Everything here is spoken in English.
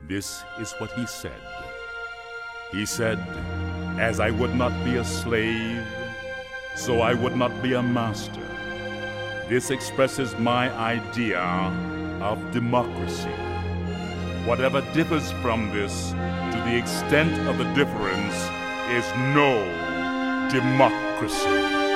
This is what he said. He said, "As I would not be a slave, so I would not be a master." This expresses my idea of democracy. Whatever differs from this, to the extent of the difference, is no democracy.